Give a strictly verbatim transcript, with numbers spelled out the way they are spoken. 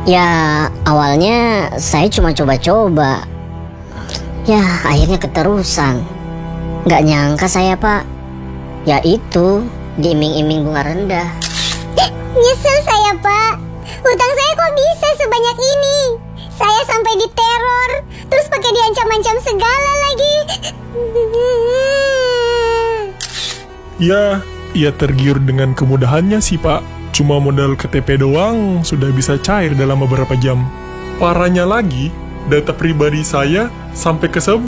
Ya, awalnya saya cuma coba-coba. Ya, akhirnya keterusan. Nggak nyangka saya, Pak. Ya itu, diiming-iming bunga rendah. Nyesel saya, Pak. Hutang saya kok bisa sebanyak ini? Saya sampai diteror, terus pakai diancam-ancam segala lagi. Ya, ia tergiur dengan kemudahannya sih, Pak. Cuma modal K T P doang sudah bisa cair dalam beberapa jam. Parahnya lagi, data pribadi saya sampai ke